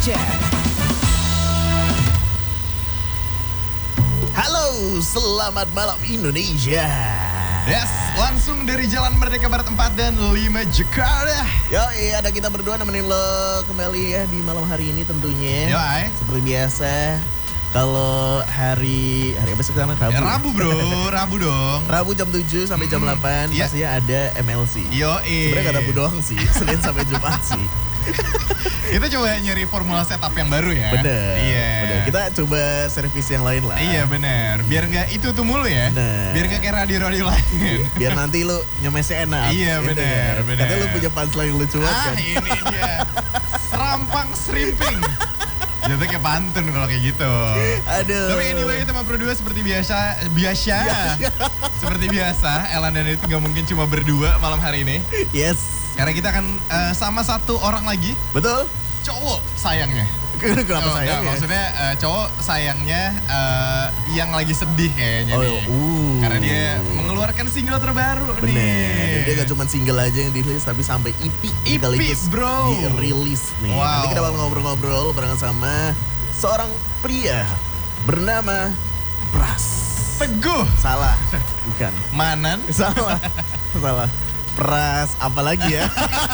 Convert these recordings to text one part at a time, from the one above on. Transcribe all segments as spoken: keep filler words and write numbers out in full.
Chat. Halo, selamat malam Indonesia. Yes, langsung dari Jalan Merdeka Barat empat dan lima Jakarta. Yo, iya, ada kita berdua nemenin lo kembali ya di malam hari ini tentunya. Yo, ay. Seperti biasa, kalau hari hari apa sekarang? Rabu. Ya, Rabu bro, Rabu dong. Rabu jam tujuh sampai jam delapan iya. pastinya ada M L C. Yo, eh. Sebenarnya gak Rabu doang sih, Senin sampai Jumat sih. Kita coba nyari formula setup yang baru ya. Bener, Iya. bener. Kita coba servis yang lain lah. Iya bener, biar nggak itu tuh mulu ya. Bener. Biar nggak kayak radio-radio lain. Biar nanti lu nyemesnya enak. Iya, gitu bener, kan. bener. Katanya lu punya punchline yang lucu banget Ah kan. ini dia, serampang serimping. Jatuh kayak pantun kalau kayak gitu. Aduh. Tapi anyway teman berdua seperti biasa, biasa, seperti biasa. Elan dan itu nggak mungkin cuma berdua malam hari ini. Yes. Karena kita akan uh, sama satu orang lagi, Betul? cowok sayangnya. Kenapa Oh, sayang enggak, ya? maksudnya uh, cowok sayangnya uh, yang lagi sedih kayaknya Oh, nih. uh. Karena dia mengeluarkan single terbaru Bener. nih. Dan dia gak cuma single aja yang dirilis, tapi sampai E P E P, sekaligus bro. dirilis nih. Wow. Nanti kita bakal ngobrol-ngobrol bareng sama seorang pria bernama Pras. Teguh. Salah, bukan. Manan. Salah, salah. Pras, apalagi ya?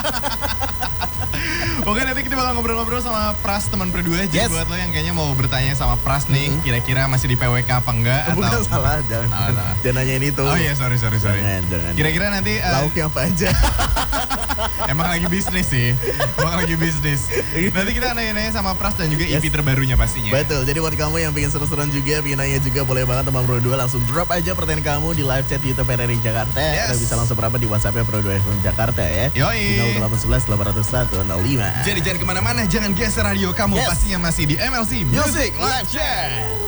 Oke, nanti kita bakal ngobrol-ngobrol sama Pras teman berdua. Jadi Yes. buat lo yang kayaknya mau bertanya sama Pras nih, Mm-hmm. kira-kira masih di P W K apa enggak? Bukan atau... salah, jangan. Salah, salah. Jangan nanyain itu. Oh iya, sorry, sorry, sorry. Jangan, jangan. Kira-kira nanti uh, Lauknya apa aja? emang lagi bisnis sih, emang lagi bisnis. Nanti kita nanya-nanya sama Pras dan juga E P Yes. terbarunya pastinya. Betul, jadi buat kamu yang pengen seru-seruan juga, pengen nanya juga, boleh banget teman Pro dua langsung drop aja pertanyaan kamu di live chat YouTube R R I Jakarta. Yes. Atau bisa langsung berapa di WhatsApp-nya Pro dua F M Jakarta ya. Yoi. Di nol delapan satu satu delapan nol satu nol lima. Jadi jangan kemana-mana, jangan geser radio kamu, Yes. pastinya masih di M L C Music Live Chat.